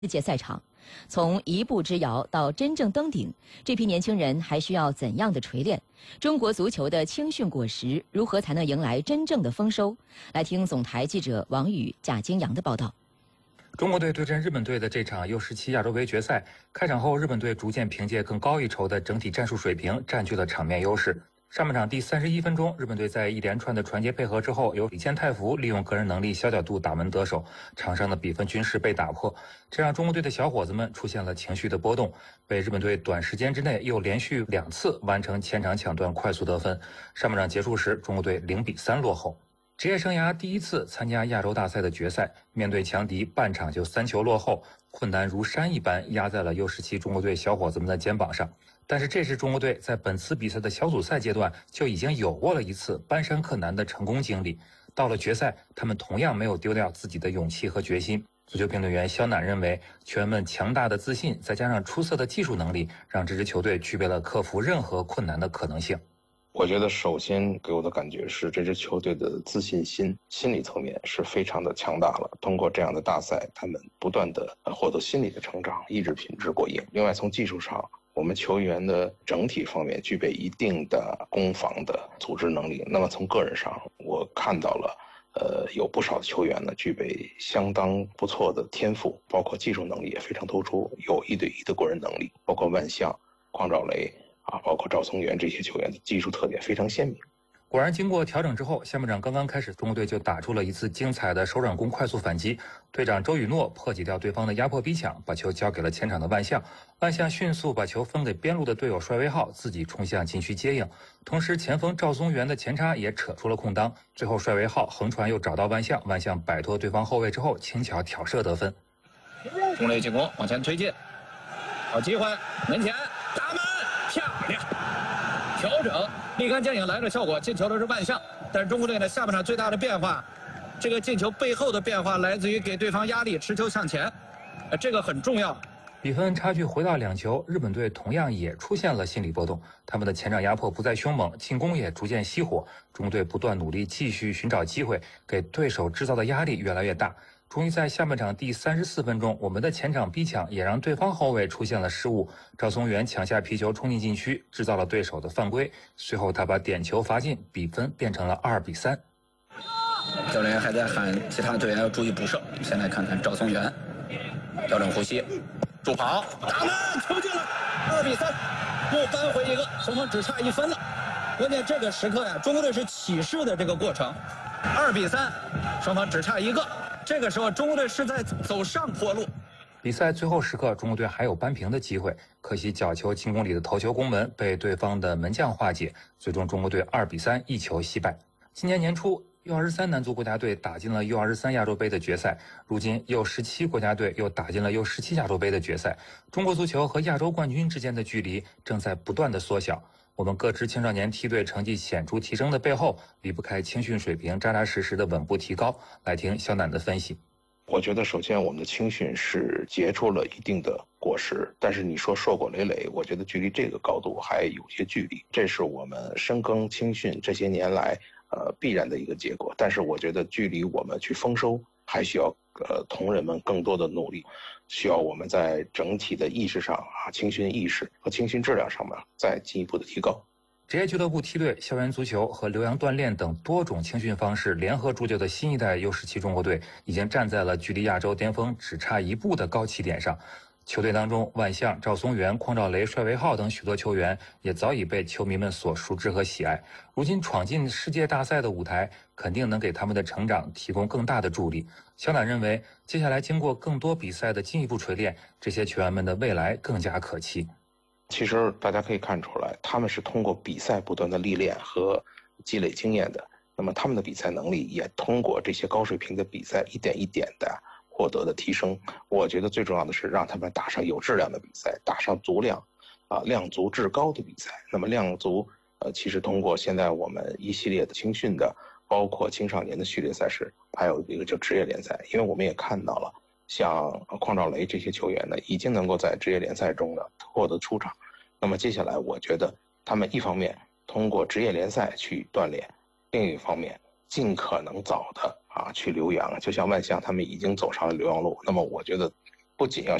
世界赛场，从一步之遥到真正登顶，这批年轻人还需要怎样的锤炼？中国足球的青训果实如何才能迎来真正的丰收？来听总台记者王宇、贾金阳的报道。 中国队对阵日本队的这场 U17 亚洲杯决赛，开场后日本队逐渐凭借更高一筹的整体战术水平占据了场面优势。上半场第31分钟，日本队在一连串的传接配合之后，由李健太福利用个人能力小角度打门得手，场上的比分均势被打破，这让中国队的小伙子们出现了情绪的波动，被日本队短时间之内又连续2次完成前场抢断快速得分。上半场结束时，中国队0-3落后。职业生涯第一次参加亚洲大赛的决赛，面对强敌，半场就3球落后，困难如山一般压在了 U17 中国队小伙子们的肩膀上。但是这时中国队在本次比赛的小组赛阶段就已经有过了一次搬山克难的成功经历，到了决赛，他们同样没有丢掉自己的勇气和决心。足球评论员肖楠认为，球员们强大的自信再加上出色的技术能力，让这支球队具备了克服任何困难的可能性。 我觉得首先给我的感觉是这支球队的自信心心理层面是非常的强大了，通过这样的大赛，他们不断的获得心理的成长，意志品质过硬。另外从技术上，我们球员的整体方面具备一定的攻防的组织能力。那么从个人上，我看到了有不少的球员呢具备相当不错的天赋，包括技术能力也非常突出，有1对1的过人能力，包括万象、邝兆雷包括赵松元这些球员的技术特点非常鲜明。 果然经过调整之后，下半场刚刚开始，中国队就打出了一次精彩的手掌功快速反击。队长周雨诺破解掉对方的压迫逼抢，把球交给了前场的万象。万象迅速把球分给边路的队友帅威浩，自己冲向禁区接应。同时前锋赵松元的前插也扯出了空当。最后帅威浩横传又找到万象，万象摆脱对方后卫之后轻巧挑射得分。 中队进攻往前推进，好机会，门前打门，漂亮！调整立竿见影来了效果，进球的是万象。但是中国队呢，下半场最大的变化，这个进球背后的变化来自于给对方压力，持球向前，这个很重要。 比分差距回到2球，日本队同样也出现了心理波动，他们的前场压迫不再凶猛，进攻也逐渐熄火。中国队不断努力，继续寻找机会，给对手制造的压力越来越大。终于在下半场第34分钟，我们的前场逼抢也让对方后卫出现了失误。赵松元抢下皮球冲进禁区，制造了对手的犯规。随后他把点球罚进，比分变成了2-3。 教练还在喊其他队员要注意补射。先来看看赵松元，调整呼吸，助跑，打门，球进了，2-3，又扳回一个，双方只差1分了。关键这个时刻呀，中国队是起势的这个过程，2-3，双方只差1个。这个时候，中国队是在走上坡路。 比赛最后时刻，中国队还有扳平的机会，可惜角球进攻里的头球攻门被对方的门将化解，最终中国队2-3一球惜败。今年年初，U23男足国家队打进了 U23亚洲杯的决赛，如今 U17国家队又打进了 U17亚洲杯的决赛。中国足球和亚洲冠军之间的距离正在不断的缩小。我们各支青少年梯队成绩显著提升的背后，离不开青训水平扎扎实实的稳步提高。来听肖楠的分析。 我觉得首先我们的青训是结出了一定的果实，但是你说硕果累累，我觉得距离这个高度还有些距离，这是我们深耕青训这些年来必然的一个结果。但是我觉得距离我们去丰收还需要同仁们更多的努力，需要我们在整体的意识上青训意识和青训质量上面再进一步的提高。 职业俱乐部梯队、校园足球和留洋锻炼等多种青训方式联合铸就的新一代 U17中国队，已经站在了距离亚洲巅峰只差1步的高起点上。球队当中，万象、赵松元、邝兆雷、帅威浩等许多球员也早已被球迷们所熟知和喜爱。如今闯进世界大赛的舞台，肯定能给他们的成长提供更大的助力。肖楠认为，接下来经过更多比赛的进一步锤炼，这些球员们的未来更加可期。 其实大家可以看出来，他们是通过比赛不断的历练和积累经验的，那么他们的比赛能力也通过这些高水平的比赛一点一点的获得的提升。我觉得最重要的是让他们打上有质量的比赛，打上足量量足质高的比赛。那么量足其实通过现在我们一系列的青训的，包括青少年的序列赛事，还有一个叫职业联赛。因为我们也看到了像邝兆雷这些球员呢，已经能够在职业联赛中呢获得出场。那么接下来我觉得他们一方面通过职业联赛去锻炼，另一方面尽可能早的去留洋，就像万象他们已经走上了留洋路。那么我觉得不仅要